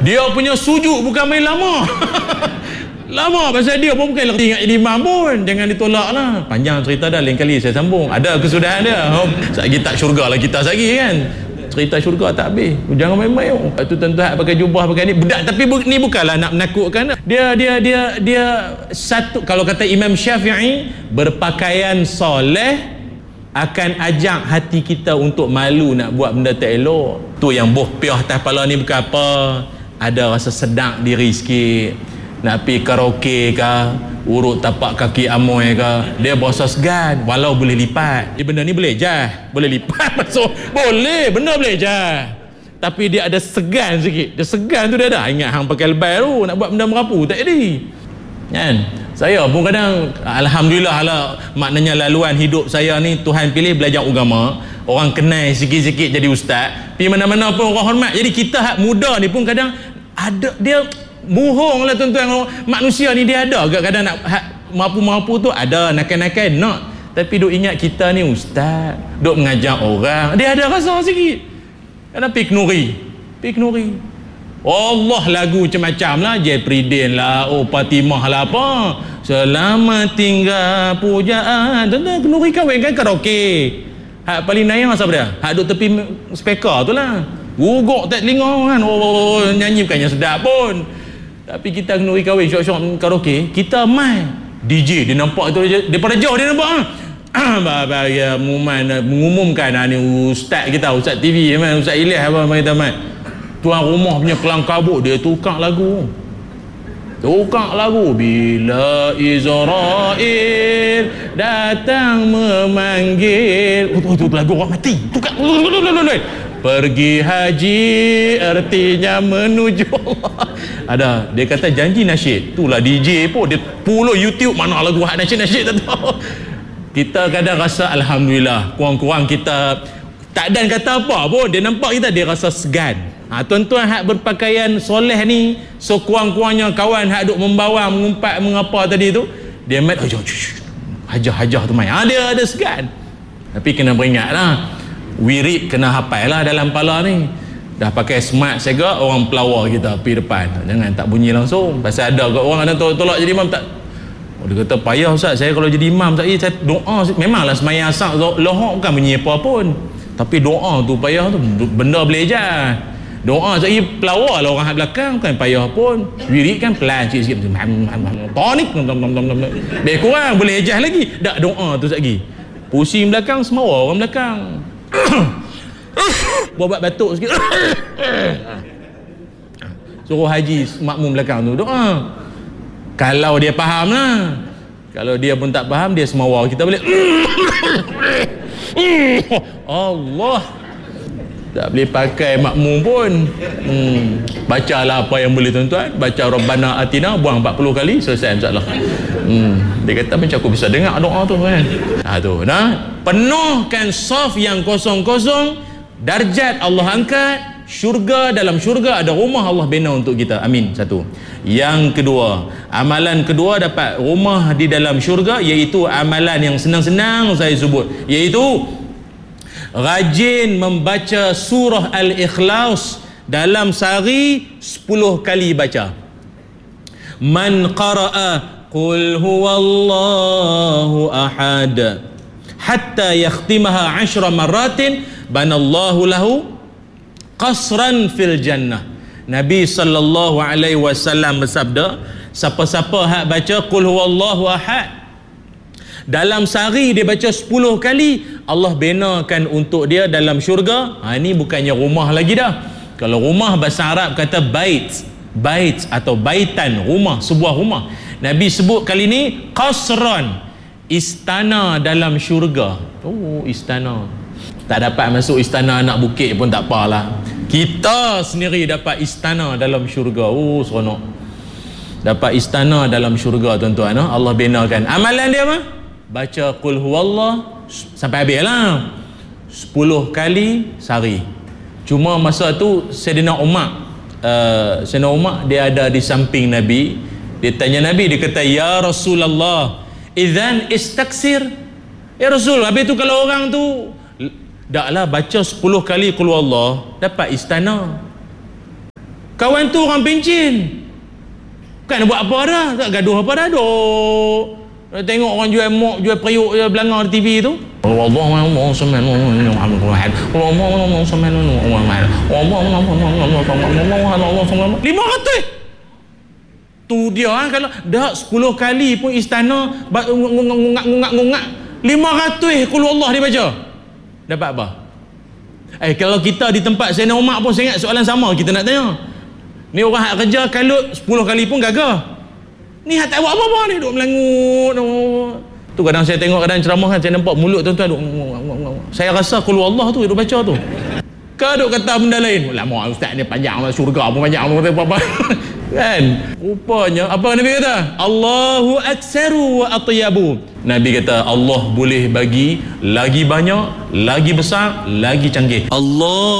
Dia punya sujud bukan main lama. Lama pasal dia pun bukan ingat imam pun. Jangan ditolak lah. Panjang cerita dah, lain kali saya sambung. Ada kesudahan dia. Satgi tak syurga lah kita satgi kan. Cerita syurga tak habis. Jangan main-main. Tu tuan-tuan pakai jubah pakai ni budak, tapi ni bukanlah nak menakutkan. Dia satu, kalau kata Imam Syafi'i, berpakaian soleh akan ajak hati kita untuk malu nak buat benda tak elok. Tu yang boh piah atas kepala ni bukan apa. Ada rasa sedap diri sikit. Nak pergi karaoke ke, urut tapak kaki amoy ke, dia berasa segan walau boleh lipat. Benda ni boleh jah, boleh lipat masuk, boleh, benda boleh jah, tapi dia ada segan sikit. Dia segan tu dia ada. Ingat hang pakai lebay tu nak buat benda merapu tak jadi kan. Saya pun kadang, alhamdulillah lah, maknanya laluan hidup saya ni Tuhan pilih belajar agama, orang kenal sikit-sikit jadi ustaz, pergi mana-mana pun orang hormat. Jadi kita hak muda ni pun kadang ada dia bohong lah tuan-tuan. Manusia ni dia ada kadang nak mampu-mampu tu, ada nakal-nakal nak, tapi duk ingat kita ni ustaz, duk mengajar orang, dia ada rasa sikit. Kadang pik nuri Allah lagu macam-macam lah, Jepridin lah, oh Fatimah lah apa, selamat tinggal pujaan. Tuan-tuan nuri kahwin kan karaoke. Hak paling nayang siapa dia? Hak duk tepi speaker tu lah, guguk tak telinga kan. Oh nyanyi bukannya sedap pun, tapi kita nuri kahwin syok-syok karaoke, kita main DJ, dia nampak tu daripada jauh dia nampak ya, mengumumkan ni ustaz kita, ustaz TV ustaz Ilyas apa kita main. Tuan rumah punya kelang kabut dia tukar lagu bila Israel datang memanggil. Tu lagu orang mati, tukar. Pergi haji artinya menuju Allah. Ada, dia kata janji nasyid. Itulah DJ pun dia puluh YouTube mana lagu hak nasyid tak tahu. Kita kadang rasa alhamdulillah, kurang-kurang kita tak dan kata apa pun, dia nampak kita, dia rasa segan. Tuan-tuan hak berpakaian soleh ni, so kurang-kurangnya kawan hak duk membawa mengumpat mengapa tadi tu, dia mat hajah tu main. Dia ada segan. Tapi kena beringatlah, wirid kena hafal lah dalam kepala ni. Dah pakai smart segak, orang pelawar kita pergi depan, jangan tak bunyi langsung. Pasal ada orang ada tolak jadi imam tak. Dia kata payah ustaz, saya kalau jadi imam saya doa, memanglah semayang asar lohok bukan bunyi apa pun, tapi doa tu payah tu, benda boleh je. Doa saya pelawar lah orang kat belakang, bukan payah pun. Wirid kan pelan sikit-sikit, tonik lebih kurang boleh ejah lagi. Tak doa tu lagi, pusing belakang, semua orang belakang buat batuk sikit suruh haji makmum belakang tu doa. Kalau dia faham lah, kalau dia pun tak faham, dia semua kita boleh Allah tak boleh pakai makmum pun. Bacalah apa yang boleh tuan-tuan, baca Rabbana Atina, buang 40 kali, selesai insyaAllah. Dia kata macam aku bisa dengar doa tu kan. Tu nah, penuhkan saf yang kosong-kosong, darjat Allah angkat, syurga, dalam syurga ada rumah Allah bina untuk kita. Amin. Satu. Yang kedua, amalan kedua dapat rumah di dalam syurga, iaitu amalan yang senang-senang saya sebut, iaitu rajin membaca surah Al-Ikhlas dalam sehari 10 kali baca. Man qara'a qul huwallahu ahad hatta yakhtimaha 10 maratin banallahu lahu qasran fil jannah. Nabi sallallahu alaihi wasallam bersabda, siapa-siapa hak baca qul huwallahu ahad dalam sehari dia baca 10 kali, Allah benakan untuk dia dalam syurga. Ini bukannya rumah lagi dah. Kalau rumah bahasa Arab kata bait atau baitan, rumah, sebuah rumah. Nabi sebut kali ni qasran, istana dalam syurga. Istana. Tak dapat masuk istana anak bukit pun tak apalah, kita sendiri dapat istana dalam syurga. Seronok dapat istana dalam syurga tuan-tuan. Allah benakan. Amalan dia apa? Baca qul huwallah sampai habis lah 10 kali sehari. Cuma masa tu Sayyidina Umar dia ada di samping Nabi. Dia tanya Nabi, dia kata, ya Rasulullah, idzan istaksir. Ya Rasul, habis tu kalau orang tu daklah baca 10 kali qul huwallah dapat istana. Kawan tu orang pencin. Kan buat apa dah? Tak gaduh apa dah, duk tengok orang jual mok, jual periuk, jual belanga di TV tu. Tu dia kalau dah 10 kali pun istana ngungak-ngungak 500 qul Allah dia baca. Dapat apa? Kalau kita di tempat Sayyidina Umar pun saya ingat soalan sama kita nak tanya. Ni orang hak kerja kalut 10 kali pun gagah. Ni hak tak buat apa-apa ni, duk melangut. Tu kadang saya tengok kadang ceramah kan saya nampak mulut tuan-tuan duk. Saya rasa qul Allah tu duk baca tu. Kau duk kata benda lain. Lama ustaz ni panjang syurga pun panjang apa-apa. Kan? Rupanya apa Nabi kata? Allahu aktsaru wa atyabu. Nabi kata Allah boleh bagi lagi banyak, lagi besar, lagi canggih. Allah